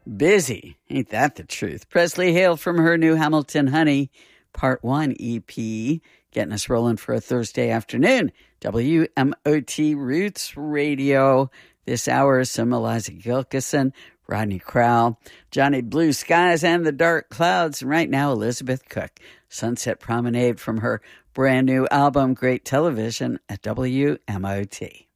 Busy. Ain't that the truth? Presley Hale from her new Hamilton Honey Part 1 EP, getting us rolling for a Thursday afternoon. WMOT Roots Radio. This hour, some Eliza Gilkison, Rodney Crowell, Johnny Blue Skies and the Dark Clouds, and right now Elizabeth Cook. Sunset Promenade from her brand new album, Great Television, at WMOT.